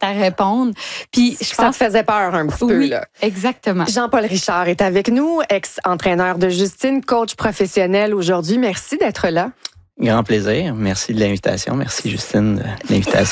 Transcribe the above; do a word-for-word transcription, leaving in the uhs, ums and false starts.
à répondre. Puis je Ça pense te faisait peur un petit oui, peu, là. Exactement. Jean-Paul Richard est avec nous, ex-entraîneur de Justine, coach professionnel aujourd'hui. Merci d'être là. Grand plaisir. Merci de l'invitation. Merci, Justine, de l'invitation.